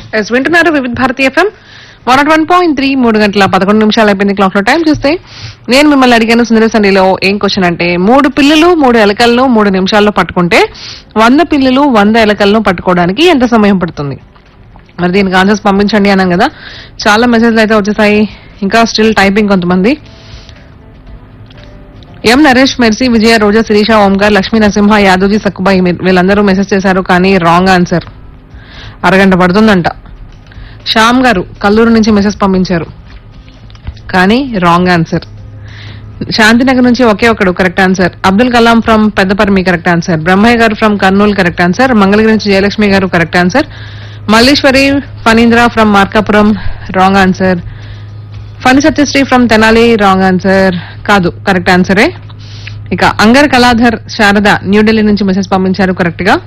Yes వింటున్నారు వివిధ Bharati FM 101.3 3:11 అయిపోయింది క్లాక్ లో. టైం చూస్తే నేను మిమ్మల్ని అడిగాను సుందర సండిలో ఏం క్వశ్చన్ అంటే 3 పిల్లలు 3 ఎలకలను 3 నిమిషాల్లో పట్టుకుంటే 100 పిల్లలు 100 ఎలకలను పట్టుకోవడానికి ఎంత సమయం పడుతుంది? మరి దీనికి ఆన్సర్స్ పంపించండి అన్నాం కదా, చాలా మెసేజ్లు అయితే వచ్చేసాయి, ఇంకా స్టిల్ టైపింగ్ కొంతమంది. ఎం నరేష్, మెర్సీ, విజయ, రోజా, శిరీష, ఓంకార్, లక్ష్మీ నరసింహ, యాదవ్జీ, సక్కుబాయి వీళ్ళందరూ మెసేజ్ చేశారు, కానీ రాంగ్ ఆన్సర్. అరగంట పడుతుందంట. శ్యామ్ గారు కల్లూరు నుంచి మెసేజ్ పంపించారు, కానీ రాంగ్ ఆన్సర్. శాంతినగర్ నుంచి ఒకే ఒకడు correct answer. Abdul Kalam from Peddaparmi correct answer. Brahmaiah గారు from Kurnool correct answer. Mangalagiri నుంచి జయలక్ష్మి గారు correct answer. Malleswari Phanindra from Markapuram wrong answer. Phani Satyasri from Tenali wrong answer కాదు, కరెక్ట్ ఆన్సరే. ఇక అంగర్ కళాధర్ శారద న్యూఢిల్లీ నుంచి మెసేజ్ పంపించారు కరెక్ట్ గా.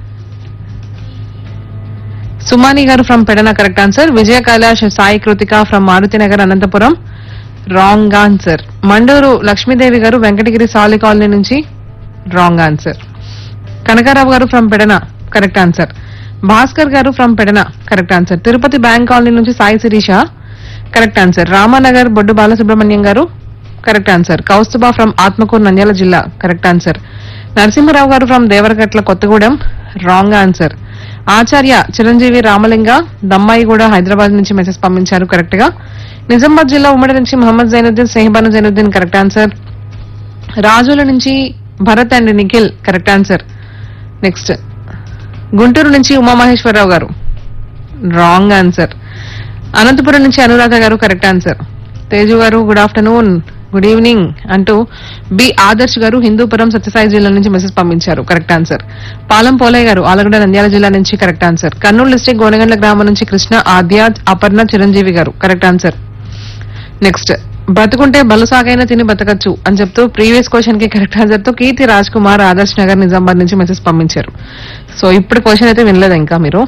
సుమాని గారు from Pedana correct answer. Vijaya Kailash Sai Krittika from Maruthi Nagar Anantapuram wrong answer. Mandur Lakshmidevi గారు వెంకటగిరి సాలి కాలనీ నుంచి రాంగ్ ఆన్సర్. కనకారావు గారు from Pedana correct answer. Bhaskar గారు from Pedana correct answer. Tirupati bank colony నుంచి సాయి శిరీష కరెక్ట్ ఆన్సర్. రామానగర్ బొడ్డు బాలసుబ్రహ్మణ్యం గారు correct answer. Kaustubha from Atmakur Nandyal జిల్లా కరెక్ట్ ఆన్సర్. నరసింహరావు గారు from Devaragatla Kothagudem wrong answer. ఆచార్య చిరంజీవి రామలింగ దమ్మాయి కూడా హైదరాబాద్ నుంచి మెసేజ్ పంపించారు కరెక్ట్ గా. నిజామాబాద్ జిల్లా ఉమ్మడి నుంచి మహమ్మద్ జైనుద్దీన్, స్నేహబాను జైనుద్దీన్ కరెక్ట్ ఆన్సర్. రాజుల నుంచి Bharat and Nikhil correct answer. Next Guntur నుంచి ఉమామహేశ్వరరావు గారు రాంగ్ ఆన్సర్. అనంతపురం నుంచి అనురాధ గారు కరెక్ట్ ఆన్సర్. తేజు గారు గుడ్ ఆఫ్టర్నూన్, గుడ్ ఈవినింగ్ అంటూ బి ఆదర్శ్ గారు హిందూపురం సత్యసాయి జిల్లా నుంచి మెసేజ్ పంపించారు కరెక్ట్ ఆన్సర్. పాలం పోలయ్య గారు ఆలగడ్డ నంద్యాల జిల్లా నుంచి correct answer. Kurnool district Gonagandla గ్రామం నుంచి కృష్ణ, ఆద్య, అపర్ణ, చిరంజీవి గారు కరెక్ట్ ఆన్సర్. నెక్స్ట్ బతుకుంటే బలుసాగైనా తిని బతకచ్చు అని చెప్తూ ప్రీవియస్ క్వశ్చన్ కి కరెక్ట్ ఆన్సర్ తో కీర్తి రాజ్ కుమార్ ఆదర్శ్ నగర్ నిజామాబాద్ నుంచి మెసేజ్ పంపించారు. సో ఇప్పుడు క్వశ్చన్ అయితే వినలేదు ఇంకా మీరు.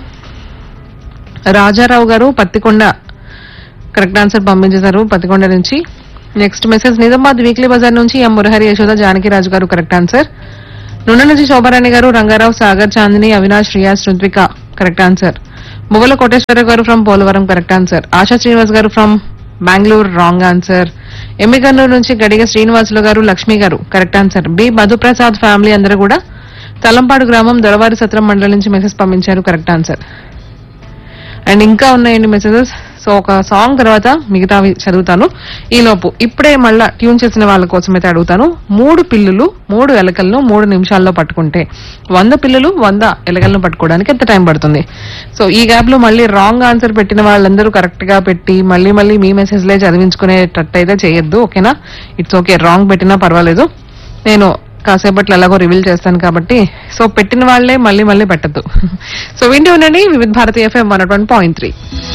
రాజారావు గారు పత్తికొండ కరెక్ట్ ఆన్సర్ పంపించేశారు పత్తికొండ నుంచి. Next message Nizamabad weekly Bazar నుంచి ఎం మురహరి యశోద జానకిరాజు గారు కరెక్ట్ ఆన్సర్. నుండ నుంచి శోభారాణి గారు, రంగారావు, సాగర్, చాందిని, అవినాష్, రియాజ్, రుద్విక కరెక్ట్ ఆన్సర్. మువ్వల కోటేశ్వర గారు from Polavaram correct answer. ASHA Srinivas గారు from Bengaluru wrong answer. Emmiganur నుంచి గడిగ శ్రీనివాసులు గారు, లక్ష్మి గారు correct answer. B Madhu Prasad family అందరూ కూడా తలంపాడు గ్రామం దొరవారి సత్రం మండలం నుంచి మెసేజ్ పంపించారు కరెక్ట్ ఆన్సర్. అండ్ ఇంకా ఉన్నాయండి మెసేజెస్. సో ఒక సాంగ్ తర్వాత మిగతావి చదువుతాను. ఈలోపు ఇప్పుడే మళ్ళా ట్యూన్ చేసిన వాళ్ళ కోసం అయితే అడుగుతాను. 3 పిల్లులు 3 ఎలకలను 3 నిమిషాల్లో పట్టుకుంటే 100 పిల్లులు 100 ఎలకలను పట్టుకోవడానికి ఎంత టైం పడుతుంది? సో ఈ గ్యాప్ లో మళ్ళీ రాంగ్ ఆన్సర్ పెట్టిన వాళ్ళందరూ కరెక్ట్ గా పెట్టి మళ్ళీ మీ మెసేజ్లే చదివించుకునేటట్టు అయితే చేయొద్దు, ఓకేనా? ఇట్స్ ఓకే, రాంగ్ పెట్టినా పర్వాలేదు, నేను కాసేపట్లో ఎలాగో రివీల్ చేస్తాను కాబట్టి. సో పెట్టిన వాళ్లే మళ్ళీ పెట్టద్దు. సో వింటూ ఉండండి వివిధ భారతి ఎఫ్ఎం 101.3.